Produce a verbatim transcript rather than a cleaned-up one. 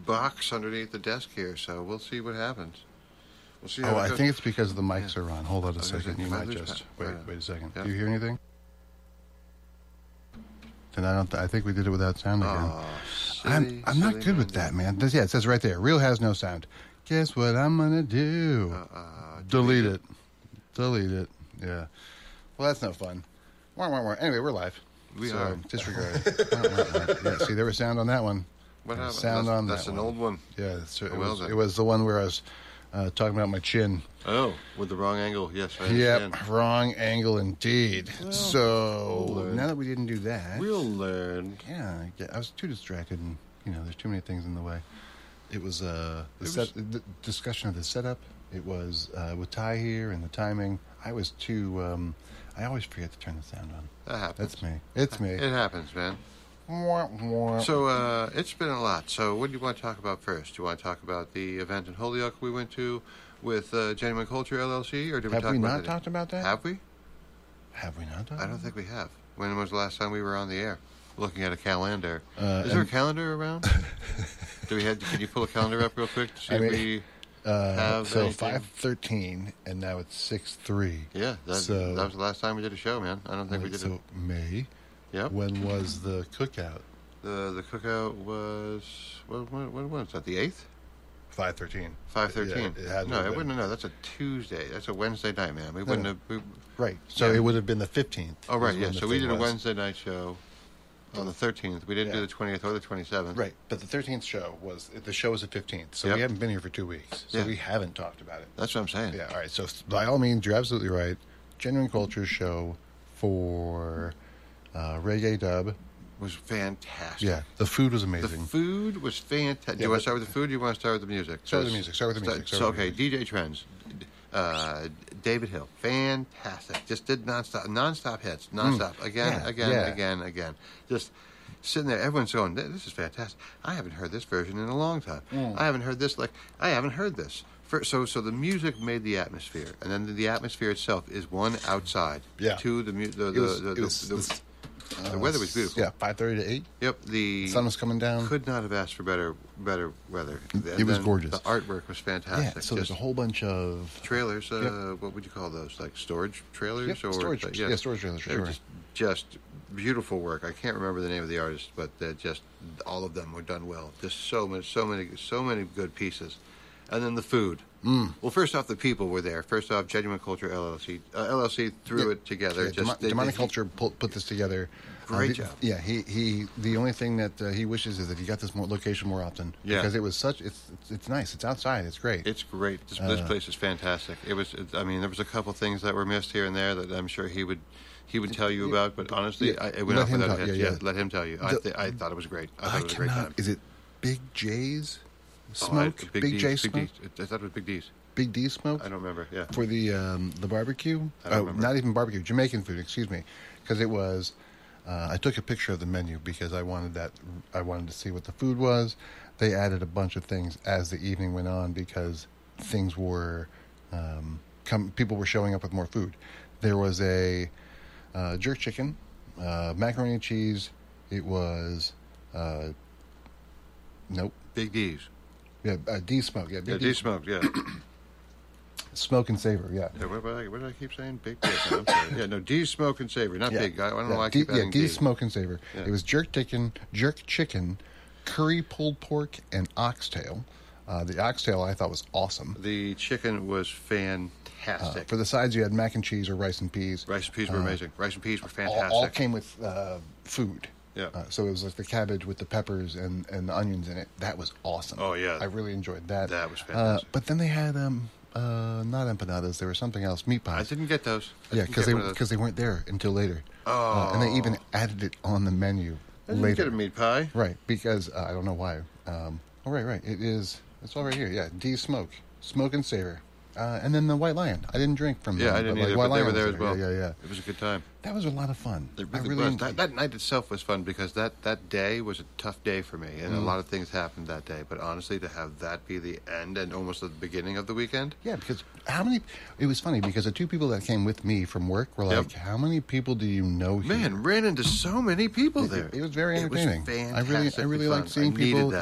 box underneath the desk here, so we'll see what happens. We'll see. How Oh, it I goes. think it's because the mics Yeah. are on. Hold on a Okay, second. so You can I might lose just that? wait. Right. Wait a second. Yeah. Do you hear anything? Then I don't. Th- I think we did it without sound again. Oh, silly, I'm I'm not silly good with man. that, man. This, yeah, it says right there. Real has no sound. Guess what I'm gonna do? Uh, uh, Delete it. Delete it. Yeah. Well, that's no fun. Wah, wah, wah. Anyway, we're live. We so are. Disregard. Wah, wah, wah. Yeah. See, there was sound on that one. What There was happened? Sound that's on that's that an one. old one. Yeah. It's, it, Oh, well was, then. it was the one where I was uh, talking about my chin. Oh, with the wrong angle. Yes, I understand. Yep, wrong angle indeed. Well, so we'll learn. now that we didn't do that, We'll learn. yeah, I get- I was too distracted, and you know, there's too many things in the way. It was uh, the It set, was- the discussion of the setup. It was uh, with Ty here and the timing. I was too. Um, I always forget to turn the sound on. That happens. That's me. It's me. It happens, man. Mwah, mwah. So uh, it's been a lot. So what do you want to talk about first? Do you want to talk about the event in Holyoke we went to with uh, Genuine Culture L L C, or did we have talk we about not that? talked about that? Have we? Have we not? Talked I don't think we have. When was the last time we were on the air? Looking at a calendar. Uh, Is there a and- calendar around? Do we have? Can you pull a calendar up real quick to see I mean, if we Uh, have so anything? five thirteen, and now it's six three. Yeah, that, So- that was the last time we did a show, man. I don't think we did so it. May. Yep. When was the cookout? The the cookout was what what, what was that? The eighth? Five thirteen. Five thirteen. Yeah, it had to no, have it been. wouldn't. No, that's a Tuesday. That's a Wednesday night, man. We No, wouldn't no. have. We, Right. So Yeah. it would have been the fifteenth. oh, right. is Yeah. when the So we thing did a was. Wednesday night show on the thirteenth. We didn't do Yeah. the twentieth or the twenty-seventh. Right. But the thirteenth show was, the show was the fifteenth. So Yep. we haven't been here for two weeks. So Yeah. we haven't talked about it. That's what I'm saying. Yeah. All right. So by all means, you're absolutely right. Genuine Culture show for uh, Reggae Dub. Was fantastic. Yeah. The food was The amazing. food was fantastic. do Yeah, you want but- to start with the food or do you want to start with the music? Start with the Just- music. Start with the start- music. Start So, with the okay, music. D J Trends. Uh, David Hill. Fantastic. Just did nonstop, nonstop hits. Nonstop. Again, Mm. Yeah, again, yeah. again, again. Just sitting there. Everyone's going, this is fantastic. I haven't heard this version in a long time. Mm. I haven't heard this, like, I haven't heard this. For, so, so the music made the atmosphere, and then the, the atmosphere itself is one outside. Yeah. Two, the mu- the It the, was- the, it the, was- the, this- the weather was beautiful. Yeah. five thirty to eight. Yep, the The sun was coming down. could not have asked for better better weather. It was then gorgeous. The artwork was fantastic. Yeah. So there's Just a whole bunch of trailers. Uh, Yep. What would you call those? Like storage trailers Yep, or storage- uh, yeah, storage trailers, for They're sure. Just, just beautiful work. I can't remember the name of the artist, but they're just all of them were done well. Just so many, so many, so many good pieces. And then the food. Mm. Well, first off, the people were there. First off, Genuine Culture L L C. Uh, L L C threw Yeah. it together. Yeah, just Demo- they- Demonic they- Culture put, put this together. Great the- job. Yeah, he, he the only thing that uh, he wishes is that he got this more location more often. Yeah. Because it was such it's it's, it's nice. It's outside. It's great. It's great. This, this Uh, place is fantastic. It was. It, I mean, there was a couple things that were missed here and there that I'm sure he would he would tell you about. But honestly, Yeah, I, it went let off him without tell- a hitch. yeah, Yeah, yeah. let him tell you. I, The- th- I thought it was great. I thought I it was a great cannot. time. Is it Big J's Oh, I- smoke? Big, Big D's, J Big smoke? D's. I thought it was Big D's. Big D smoke? I don't remember. Yeah. For the um, the barbecue? I don't Oh, remember. not even barbecue. Jamaican food. Excuse me, because it was. Uh, I took a picture of the menu because I wanted that. I wanted to see what the food was. They added a bunch of things as the evening went on because things were. Um, come, people were showing up with more food. There was a uh, jerk chicken, uh, macaroni and cheese. It was. Uh, nope. Big D's. Yeah, uh, D smoke. Yeah, Yeah, Big D D smoked. Yeah. smoke and savor. Yeah. yeah what, what, I, what did I keep saying? Big D's. I'm sorry. Yeah. No. D smoke and savory, not Yeah. big. I, I don't know Yeah, why I D, keep yeah, adding D D. smoke and savor. Yeah. It was jerk chicken, jerk chicken, curry pulled pork, and oxtail. Uh, the oxtail I thought was awesome. The chicken was Uh, fantastic. for the sides, you had mac and cheese or rice and peas. Rice and peas were uh, amazing. Rice and peas were All, fantastic. all came with uh, food. Yeah. Uh, so it was like the cabbage with the peppers and, and the onions in it. That was awesome. Oh, yeah. I really enjoyed that. That was Uh, fantastic. but then they had um uh not empanadas. There was something else. Meat I pies. didn't get those. I Yeah, didn't because get they one of those. because they weren't there until later. Oh. Uh, and they even added it on the menu I didn't later. get a meat pie. Right, because uh, I don't know why. Um, oh, right, right. It is. It's all right here. Yeah, D smoke, smoke and savor, uh, and then the White Lion. I didn't drink from them. Yeah, I didn't but, like, either, White but they Lion were was there as well. Yeah, yeah, yeah. It was a good time. That was a lot of fun. It I really, really was. enjoyed- That, that night itself was fun because that, that day was a tough day for me, and a Mm. lot of things happened that day. But honestly, to have that be the end and almost the beginning of the weekend, Yeah, because how many? It was funny because the two people that came with me from work were like, Yep. "How many people do you know here?" man, ran into so many people there. It, it was very It was entertaining. I really, I fantastically really fun. liked seeing I needed people. that.